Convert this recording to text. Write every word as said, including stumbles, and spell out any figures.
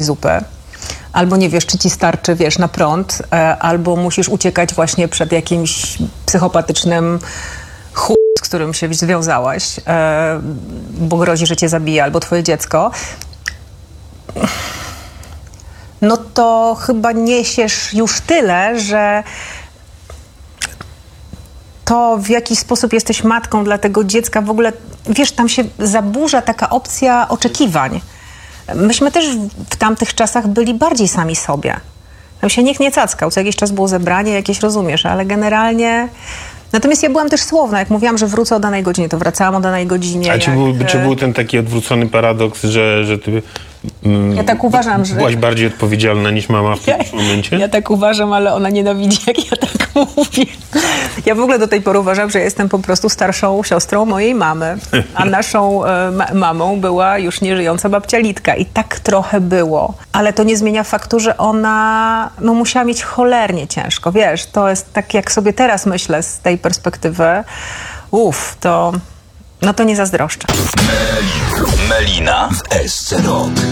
zupy. Albo nie wiesz, czy ci starczy, wiesz, na prąd, e, albo musisz uciekać właśnie przed jakimś psychopatycznym chuj, z którym się związałaś, e, bo grozi, że cię zabije, albo twoje dziecko. No to chyba niesiesz już tyle, że to, w jaki sposób jesteś matką dla tego dziecka, w ogóle, wiesz, tam się zaburza taka opcja oczekiwań. Myśmy też w tamtych czasach byli bardziej sami sobie. Tam się nikt nie cackał. Co jakiś czas było zebranie, jakieś, rozumiesz, ale generalnie... Natomiast ja byłam też słowna. Jak mówiłam, że wrócę o danej godzinie, to wracałam o danej godzinie. A czy, jak... był, czy był ten taki odwrócony paradoks, że, że ty mm, Ja tak uważam, że... byłaś bardziej odpowiedzialna niż mama w tym Ja, momencie? ja tak uważam, ale ona nienawidzi, jak ja tak mówię. Ja w ogóle do tej pory uważam, że jestem po prostu starszą siostrą mojej mamy, a naszą e, ma mamą była już nieżyjąca babcia Litka i tak trochę było. Ale to nie zmienia faktu, że ona no, musiała mieć cholernie ciężko. Wiesz, to jest tak, jak sobie teraz myślę z tej perspektywy, uff, to, no to nie zazdroszczę. Melina w S C Rock.